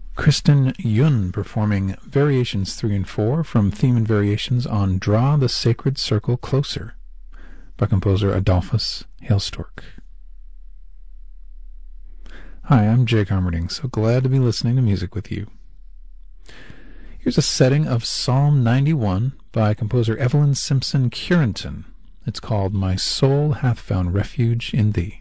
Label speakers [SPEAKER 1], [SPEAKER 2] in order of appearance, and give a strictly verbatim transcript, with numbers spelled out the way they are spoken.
[SPEAKER 1] Kristen Yun performing Variations three and four from Theme and Variations on Draw the Sacred Circle Closer by composer Adolphus Hailstork. Hi, I'm Jake Armerding, so glad to be listening to music with you. Here's a setting of Psalm ninety-one by composer Evelyn Simpson Curenton. It's called My Soul Hath Found Refuge in Thee.